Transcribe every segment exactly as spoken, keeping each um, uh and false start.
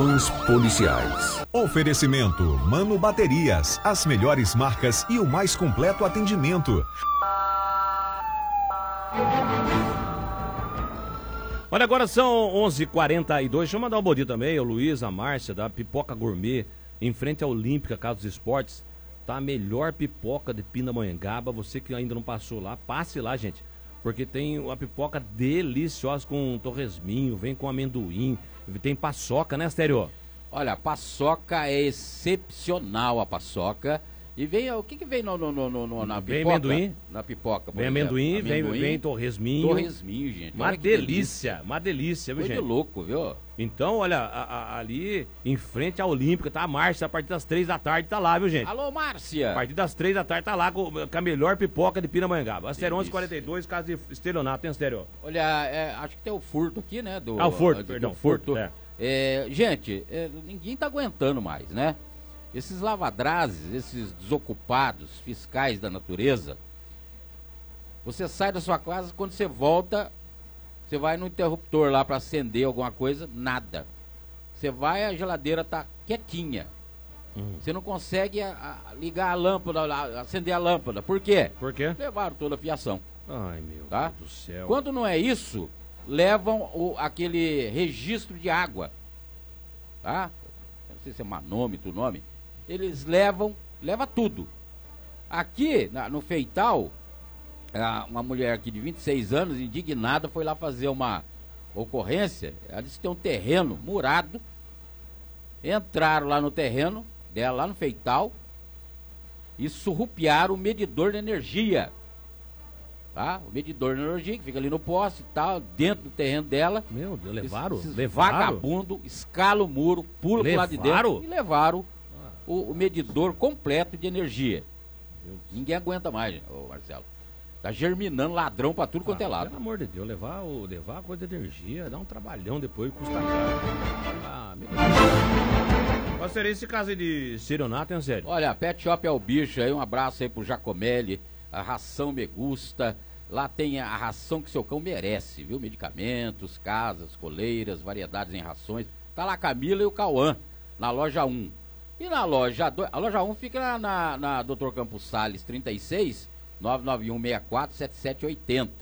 Os policiais. Oferecimento Mano Baterias, as melhores marcas e o mais completo atendimento. Olha, agora são onze e quarenta e dois. Deixa eu mandar um bom dia também, o Luiz, a Márcia, da Pipoca Gourmet, em frente à Olímpica, Casa dos Esportes. Tá a melhor pipoca de Pindamonhangaba. Você que ainda não passou lá, passe lá, gente. Porque tem uma pipoca deliciosa com torresminho, vem com amendoim, tem paçoca, né, Astéreo? Olha, a paçoca é excepcional, a paçoca. E vem, o que que vem no, no, no, no, na vem pipoca? Amendoim. Na pipoca, por Vem exemplo. amendoim, amendoim, vem, vem torresminho. Torresminho, gente. Uma delícia, delícia, uma delícia, viu, Foi gente? de louco, viu? Então, olha, a, a, ali em frente à Olímpica, tá a Márcia, a partir das três da tarde tá lá, viu, gente? Alô, Márcia! A partir das três da tarde tá lá com, com a melhor pipoca de Pindamonhangaba. Astéreo onze e quarenta e dois, casa de estelionato, tem Astéreo? Olha, é, acho que tem o furto aqui, né? Do, ah, o furto, do, perdão, do furto. furto, é. É, gente, é, ninguém tá aguentando mais, né? Esses lavadrazes, esses desocupados fiscais da natureza, você sai da sua casa, quando você volta, você vai no interruptor lá para acender alguma coisa, nada. Você vai, a geladeira tá quietinha. Uhum. Você não consegue a, a, ligar a lâmpada, a, acender a lâmpada. Por quê? Por quê? Levaram toda a fiação. Ai, meu tá? Deus do céu. Quando não é isso, levam o, aquele registro de água. Tá? Não sei se é manômetro o nome. Eles levam, leva tudo. Aqui, na, no Feital, a, uma mulher aqui de vinte e seis anos, indignada, foi lá fazer uma ocorrência. Ela disse que tem um terreno murado. Entraram lá no terreno dela, lá no Feital, e surrupiaram o medidor de energia. Tá? O medidor de energia que fica ali no poste e tal, dentro do terreno dela. Meu Deus, levaram? Esses levaram? Vagabundo, escala o muro, pula pro lado de dentro e levaram o, o medidor completo de energia. Ninguém aguenta mais, ô Marcelo. Tá germinando ladrão pra tudo ah, quanto é lado. Pelo amor de Deus, levar, o, levar a coisa de energia, dá um trabalhão depois, custa caro. Ah, meu Deus. Qual seria esse caso aí de serionato, hein, sério? Olha, Pet Shop é o bicho aí, um abraço aí pro Jacomelli, a ração me gusta. Lá tem a ração que seu cão merece, viu? Medicamentos, casas, coleiras, variedades em rações. Tá lá a Camila e o Cauã, na loja um. E na loja dois, a loja um fica na, na, na doutor Campos Sales trinta e seis, nove nove um seis quatro sete sete oito zero.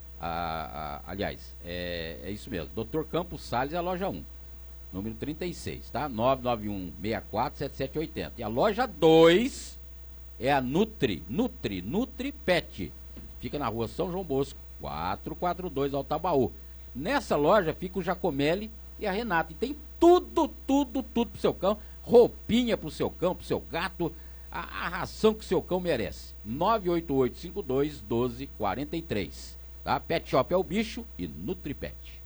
Ah, ah, aliás, é, é isso mesmo, doutor Campos Sales é a loja um, número trinta e seis, tá? nove nove um seis quatro sete sete oito zero. E a loja dois é a Nutri, Nutri, Nutri Pet. Fica na rua São João Bosco, quatrocentos e quarenta e dois, Altabaú. Nessa loja fica o Jacomelli e a Renata. E tem tudo, tudo, tudo pro seu cão. Roupinha pro seu cão, pro seu gato. A, a ração que seu cão merece. nove oito oito cinco dois um dois quatro três. Tá? Pet Shop é o bicho e Nutripet.